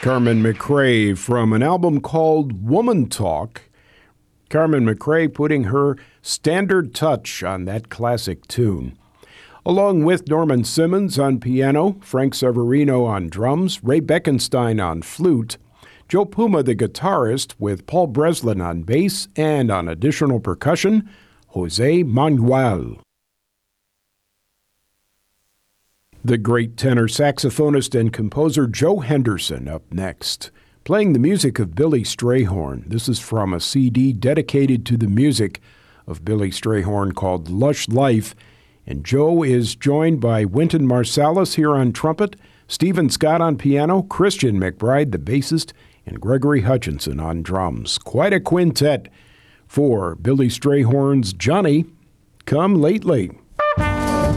Carmen McRae from an album called Woman Talk. Carmen McRae putting her standard touch on that classic tune. Along with Norman Simmons on piano, Frank Severino on drums, Ray Beckenstein on flute, Joe Puma the guitarist with Paul Breslin on bass and on additional percussion, Jose Manuel. The great tenor saxophonist and composer Joe Henderson up next, playing the music of Billy Strayhorn. This is from a CD dedicated to the music of Billy Strayhorn called Lush Life. And Joe is joined by Wynton Marsalis here on trumpet, Stephen Scott on piano, Christian McBride, the bassist, and Gregory Hutchinson on drums. Quite a quintet for Billy Strayhorn's Johnny Come Lately.